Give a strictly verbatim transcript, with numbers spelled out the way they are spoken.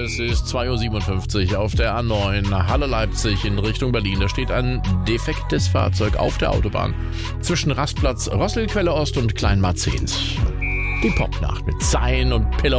Es ist zwei Uhr siebenundfünfzig auf der A neun Halle Leipzig in Richtung Berlin. Da steht ein defektes Fahrzeug auf der Autobahn zwischen Rastplatz Rosselquelle Ost und Kleinmarzens. Die Popnacht mit Zayn und Pillow